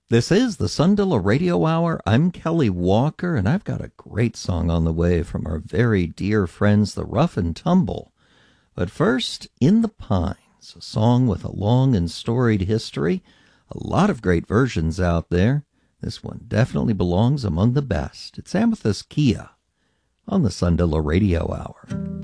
This is the Sundilla Radio Hour. I'm Kelly Walker, and I've got a great song on the way from our very dear friends, the Rough and Tumble. But first, In the Pines, a song with a long and storied history. A lot of great versions out there. This one definitely belongs among the best. It's Amethyst Kia on the Sundilla Radio Hour.